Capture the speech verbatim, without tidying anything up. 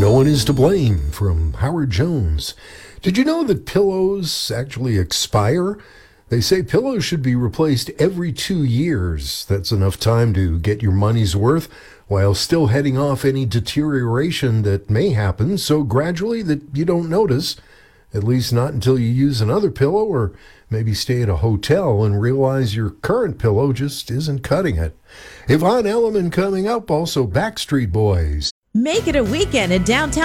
No one is to blame from Howard Jones. Did you know that pillows actually expire? They say pillows should be replaced every two years. That's enough time to get your money's worth while still heading off any deterioration that may happen so gradually that you don't notice, at least not until you use another pillow or maybe stay at a hotel and realize your current pillow just isn't cutting it. Yvonne Elliman coming up, also Backstreet Boys. Make it a weekend in downtown